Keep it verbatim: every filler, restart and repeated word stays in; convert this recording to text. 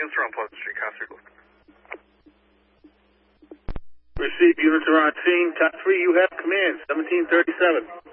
units are on Pleasant Street, Cop three. Received, units are on scene. Cop three, you have command, seventeen thirty-seven.